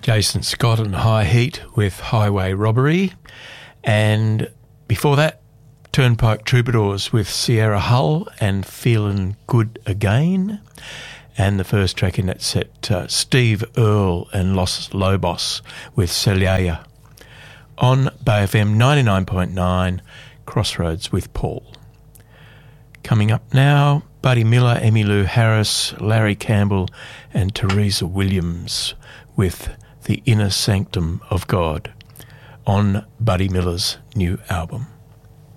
Jason Scott and High Heat with Highway Robbery. And before that, Turnpike Troubadours with Sierra Hull and Feelin' Good Again. And the first track in that set, Steve Earle and Los Lobos with Celaya. On Bay FM 99.9, Crossroads with Paul. Coming up now, Buddy Miller, Emmylou Harris, Larry Campbell and Teresa Williams with The Inner Sanctum of God on Buddy Miller's new album.